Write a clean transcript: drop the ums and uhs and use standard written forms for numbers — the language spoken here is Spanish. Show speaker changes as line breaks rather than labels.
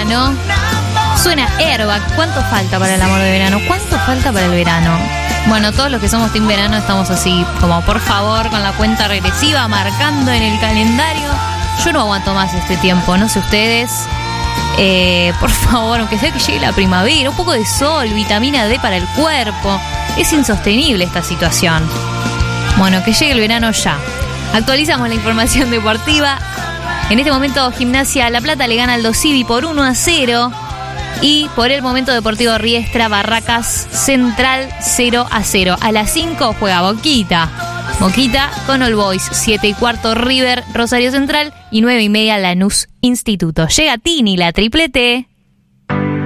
verano. Suena Airbag. ¿Cuánto falta para el amor de verano? ¿Cuánto falta para el verano? Bueno, todos los que somos team verano estamos así, como por favor, con la cuenta regresiva, marcando en el calendario. Yo no aguanto más este tiempo, no sé ustedes. Por favor, aunque sea que llegue la primavera, un poco de sol, vitamina D para el cuerpo. Es insostenible esta situación. Bueno, que llegue el verano ya. Actualizamos la información deportiva. En este momento, Gimnasia La Plata le gana al Dosivi por 1-0. Y por el momento, Deportivo Riestra Barracas Central 0-0. A las 5 juega Boquita con All Boys. 7:15 River Rosario Central. Y 9:30 Lanús Instituto. Llega Tini, la triplete.